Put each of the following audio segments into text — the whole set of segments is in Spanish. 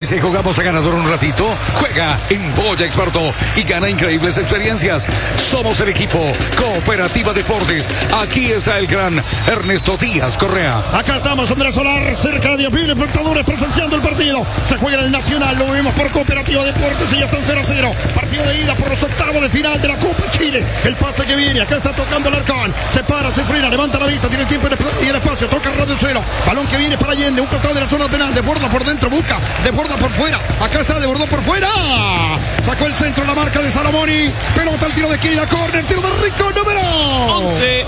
Si jugamos a ganador un ratito, juega en Boya Experto y gana increíbles experiencias. Somos el equipo Cooperativa Deportes. Aquí está el gran Ernesto Díaz Correa. Acá estamos, Andrés Solar, cerca de 10.000 espectadores presenciando el partido. Se juega en el Nacional, lo vemos por Cooperativa Deportes y ya están 0-0. Partido de ida por los octavos de final de la Copa Chile. El pase que viene, acá está tocando el Arcón. Se para, se frena, levanta la vista, tiene el tiempo y el espacio, toca el radio del suelo. Balón que viene para Allende, un costado de la zona penal, desborda por dentro, busca, desborda por fuera. Acá está, desbordó por fuera. Sacó el centro, la marca de Salomoni. Pelota al tiro de esquina, córner, tiro de Rico, número 11.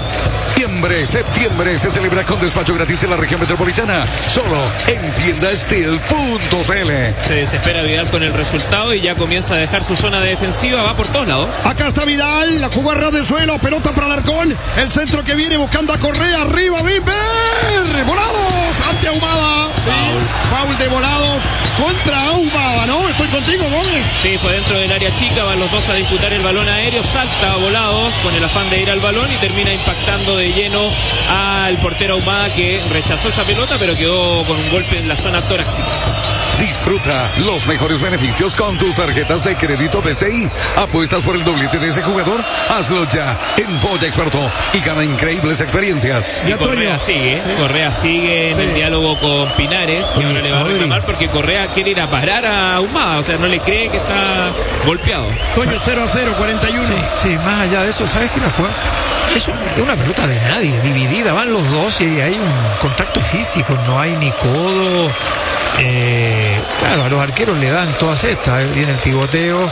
Septiembre se celebra con despacho gratis en la región metropolitana. Solo en tiendasteel.cl. Se desespera Vidal con el resultado y ya comienza a dejar su zona defensiva. Va por todos lados. Acá está Vidal, la jugó a ras del suelo, pelota para Alarcón. El centro que viene buscando a Correa, arriba, Bimber. Volados, ante Ahumada. Foul de Volados contra Ahumada, ¿no? Estoy contigo, Gómez. Sí, fue dentro del área chica, van los dos a disputar el balón aéreo, salta a Volados con el afán de ir al balón y termina impactando de lleno al portero Ahumada, que rechazó esa pelota pero quedó con un golpe en la zona torácica. Disfruta los mejores beneficios con tus tarjetas de crédito BCI. ¿Apuestas por el doblete de ese jugador? Hazlo ya en Boya Experto y gana increíbles experiencias. Y Correa sigue en el diálogo con Pinares y ahora le va a reclamar porque Correa quiere ir a parar a Ahumada, o sea, no le cree que está golpeado. Toño, 0-0, 41. Sí, más allá de eso, ¿sabes qué la juega? Es una pelota de nadie, dividida, van los dos y hay un contacto físico, no hay ni codo. Claro, a los arqueros le dan todas estas, viene el pivoteo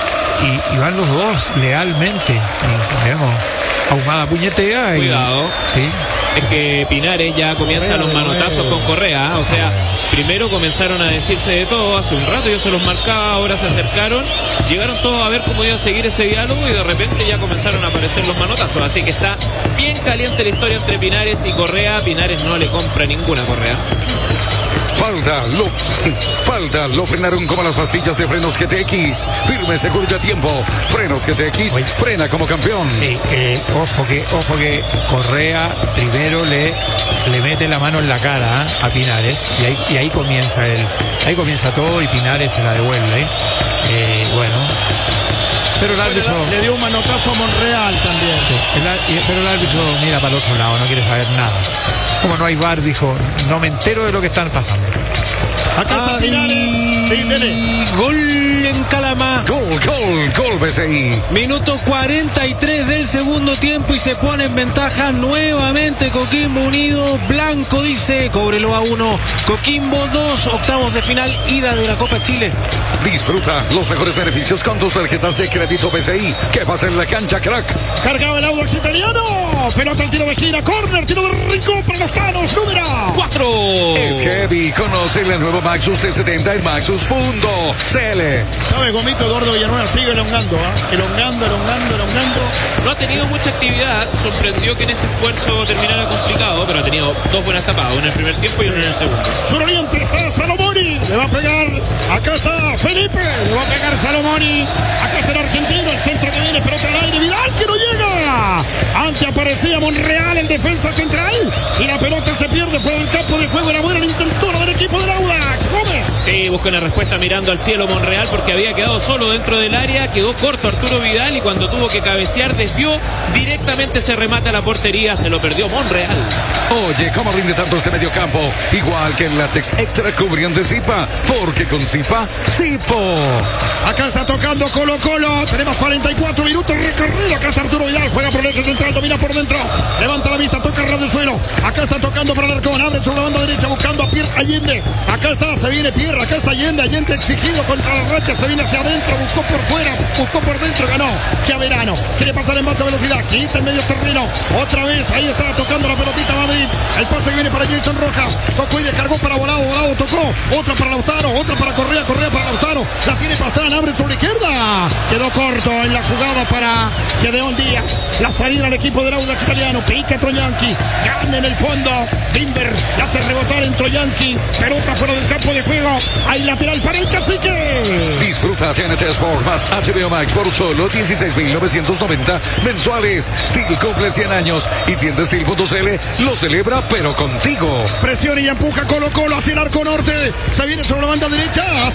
y van los dos lealmente. Y, digamos, Ahumada puñetea y... Cuidado. Sí. Es que Pinares ya comienza los manotazos con Correa, o sea, primero comenzaron a decirse de todo, hace un rato yo se los marcaba, ahora se acercaron, llegaron todos a ver cómo iba a seguir ese diálogo y de repente ya comenzaron a aparecer los manotazos, así que está bien caliente la historia entre Pinares y Correa. Pinares no le compra ninguna Correa. Falta, lo frenaron como las pastillas de frenos GTX. Firme, seguro y a tiempo. Frenos GTX, frena como campeón. Sí, ojo que Correa primero le mete la mano en la cara a Pinares y ahí comienza todo y Pinares se la devuelve. Bueno. Pero el árbitro le dio un manotazo a Monreal también. Pero el árbitro mira para el otro lado, no quiere saber nada. Como no hay VAR, dijo, no me entero de lo que están pasando. Acá está Pinares. Sí, dele. Gol en Calama. Gol BCI. Minuto 43 del segundo tiempo y se pone en ventaja nuevamente Coquimbo Unido. Blanco dice, cóbrelo a 1. Coquimbo 2, octavos de final, ida de la Copa Chile. Disfruta los mejores beneficios con tus tarjetas de crédito BCI. ¿Qué pasa en la cancha, crack? Cargado el Audax italiano. Pelota al tiro de esquina, córner, tiro de rincón para los Tanos, número 4. Es heavy. Conoce el nuevo Maxus T70 en Maxus.cl. ¿Sabe, Gomito? Eduardo Villanueva sigue elongando, elongando. No ha tenido mucha actividad, sorprendió que en ese esfuerzo terminara complicado, pero ha tenido dos buenas tapadas, una en el primer tiempo y una en el segundo. Sur Oriente está Salomoni, le va a pegar, acá está Felipe, le va a pegar Salomoni, acá está el argentino, el centro que viene, pelota al aire, Vidal que no llega, antes aparecía Monreal, el defensa central, y la pelota se pierde fuera del campo de juego, la buena intentora del equipo del Audax, Gómez. Sí, busca una respuesta mirando al cielo Monreal porque había quedado solo dentro del área, quedó corto Arturo Vidal y cuando tuvo que cabecear desvió directamente ese remate a la portería, se lo perdió Monreal. Oye, ¿cómo rinde tanto este mediocampo? Igual que el látex extra cubriente Zipa, porque con Zipa, Zipo. Acá está tocando Colo Colo, tenemos 44 minutos recorrido, acá está Arturo Vidal, juega por el eje central, domina por dentro, levanta la vista, toca el ras del suelo, acá está tocando para Alarcón, abre sobre la banda derecha buscando a Pierre Allende, acá está, se viene Pierre, acá está Allende exigido contra la racha, se viene hacia adentro, buscó por fuera, buscó por dentro, ganó Chaverano, quiere pasar en más velocidad, quita el medio terreno, otra vez, ahí está tocando la pelotita Madrid, el pase que viene para Jason Rojas, tocó y descargó para Volado, tocó, otra para Lautaro, otra para Correa para Lautaro, la tiene Pastrana, abre sobre la izquierda, quedó corto en la jugada para Gedeón Díaz, la salida al equipo del Audax italiano, pica Trojansky, gana en el fondo, Bimber, la hace rebotar en Trojansky, pelota fuera del campo de juego, hay lateral para el Cacique. Disfruta TNT Sport más HBO Max por solo 16.990 mensuales. Steel cumple 100 años y tiendasteel.cl lo celebra pero contigo. Presiona y empuja Colo Colo hacia el arco norte, se viene sobre la banda derecha.